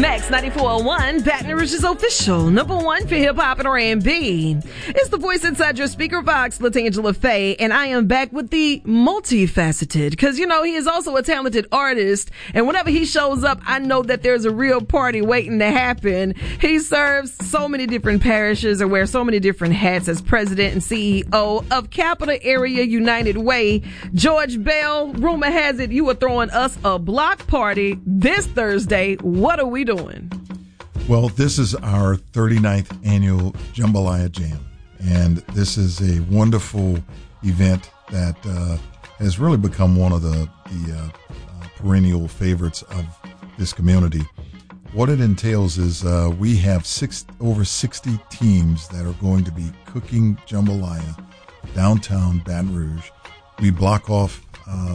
Max 94.1, Baton Rouge's official number one for hip-hop and R&B. It's the voice inside your speaker box, LaTangela Faye, and I am back with the multifaceted, because, you know, he is also a talented artist, and whenever he shows up, I know that there's a real party waiting to happen. He serves so many different parishes and wears so many different hats as president and CEO of Capital Area United Way. George Bell, rumor has it you are throwing us a block party this Thursday. What are we doing? Well, this is our 39th annual Jambalaya Jam, and this is a wonderful event that has really become one of the perennial favorites of this community. What it entails is we have over 60 teams that are going to be cooking jambalaya downtown Baton Rouge. We block off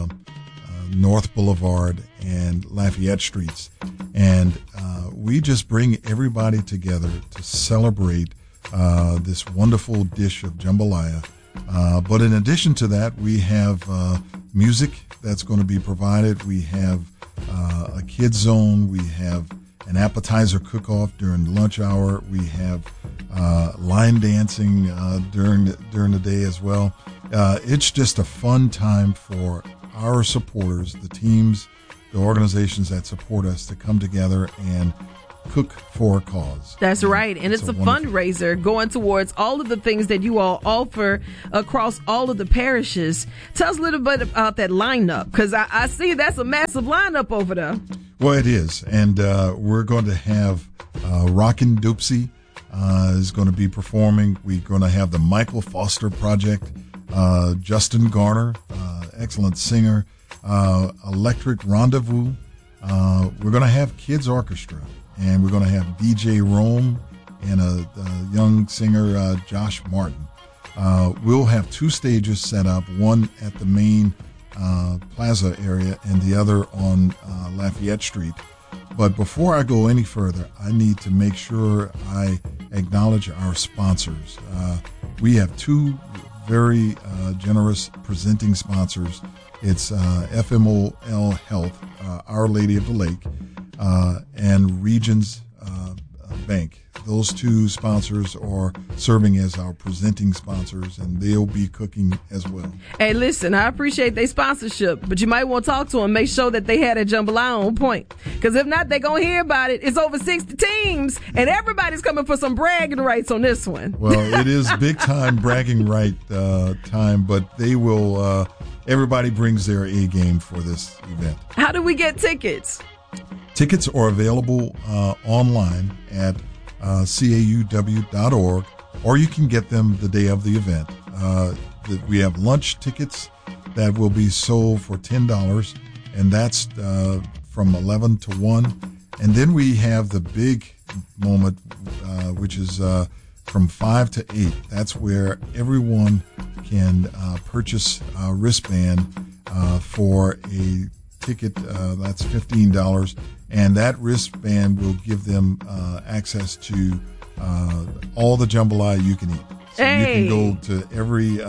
North Boulevard and Lafayette Streets, and we just bring everybody together to celebrate this wonderful dish of jambalaya. But in addition to that, we have music that's going to be provided. We have a kids zone. We have an appetizer cook-off during lunch hour. We have line dancing during the day as well. It's just a fun time for our supporters, the teams, the organizations that support us, to come together and cook for a cause. That's right. And it's a fundraiser going towards all of the things that you all offer across all of the parishes. Tell us a little bit about that lineup, because I see that's a massive lineup over there. Well, it is. And we're going to have Rockin' Doopsie is going to be performing. We're going to have the Michael Foster Project, Justin Garner, excellent singer, Electric Rendezvous. We're going to have kids orchestra, and we're going to have DJ Rome and a young singer, Josh Martin. We'll have two stages set up, one at the main plaza area and the other on Lafayette Street. But before I go any further, I need to make sure I acknowledge our sponsors. We have two very generous presenting sponsors. It's FMOL Health, Our Lady of the Lake, and Regions Bank. Those two sponsors are serving as our presenting sponsors, and they'll be cooking as well. Hey, listen, I appreciate their sponsorship, but you might want to talk to them, make sure that they had a jambalaya on point. Because if not, they're going to hear about it. It's over 60 teams, and everybody's coming for some bragging rights on this one. Well, it is big-time bragging right time, but they will, everybody brings their A game for this event. How do we get tickets? Tickets are available online at cauw.org, or you can get them the day of the event. We have lunch tickets that will be sold for $10, and that's from 11 to 1. And then we have the big moment, which is from 5 to 8. That's where everyone can purchase a wristband for a ticket that's $15. And that wristband will give them access to all the jambalaya you can eat. So you can go to every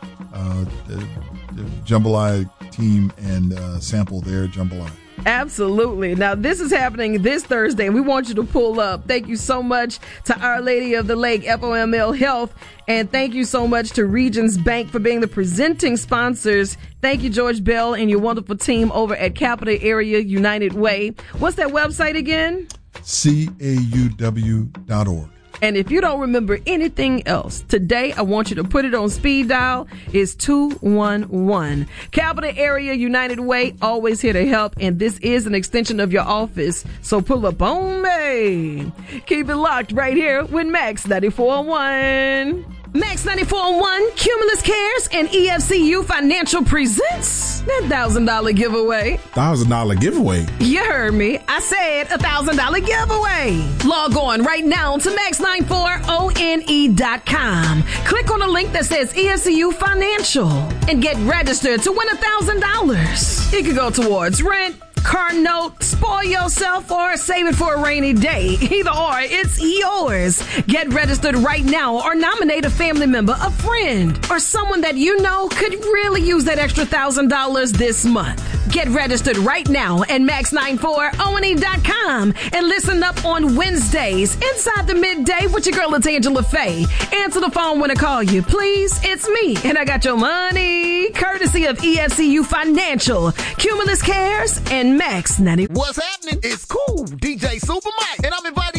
jambalaya team and sample their jambalaya. Absolutely. Now, this is happening this Thursday, and we want you to pull up. Thank you so much to Our Lady of the Lake, FOML Health, and thank you so much to Regions Bank for being the presenting sponsors. Thank you, George Bell, and your wonderful team over at Capital Area United Way. What's that website again? cauw.org. And if you don't remember anything else, today I want you to put it on speed dial. It's 211. Capital Area United Way, always here to help, and this is an extension of your office. So pull up on me. Keep it locked right here with Max 94.1. Max 94.1, Cumulus Cares, and EFCU Financial presents that $1,000 giveaway. $1,000 giveaway? You heard me. I said $1,000 giveaway. Log on right now to max94one.com. Click on the link that says EFCU Financial and get registered to win $1,000. It could go towards rent, car note, spoil yourself, or save it for a rainy day. Either or, it's yours. Get registered right now or nominate a family member, a friend, or someone that you know could really use that extra $1,000 this month. Get registered right now at max94one.com and listen up on Wednesdays inside the midday with your girl, Latangela Faye. Answer the phone when I call you. Please, it's me, and I got your money. Courtesy of EFCU Financial, Cumulus Cares, and Max 90. What's happening? It's cool. DJ Super Mike.